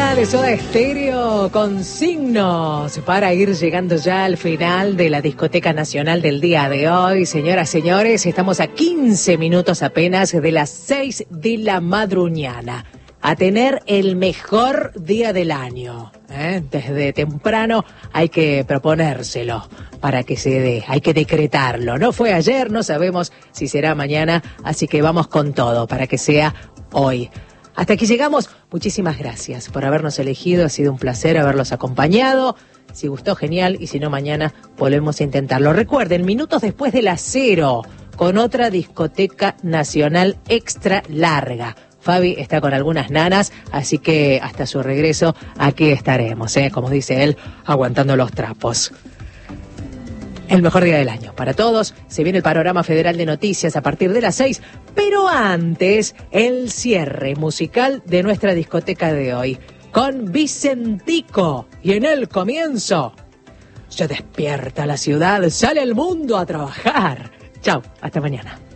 tema de Soda Stereo con signos para ir llegando ya al final de la discoteca nacional del día de hoy. Señoras, señores, estamos a 15 minutos apenas de las 6 de la madruñana. A tener el mejor día del año. Desde temprano hay que proponérselo para que se dé, hay que decretarlo. No fue ayer, no sabemos si será mañana, así que vamos con todo para que sea hoy. Hasta aquí llegamos. Muchísimas gracias por habernos elegido. Ha sido un placer haberlos acompañado. Si gustó, genial. Y si no, mañana volvemos a intentarlo. Recuerden, minutos después de las 0, con otra discoteca nacional extra larga. Fabi está con algunas nanas, así que hasta su regreso aquí estaremos, como dice él, aguantando los trapos. El mejor día del año para todos. Se viene el panorama federal de noticias a partir de las 6, pero antes el cierre musical de nuestra discoteca de hoy con Vicentico. Y en el comienzo se despierta la ciudad, sale el mundo a trabajar. Chau, hasta mañana.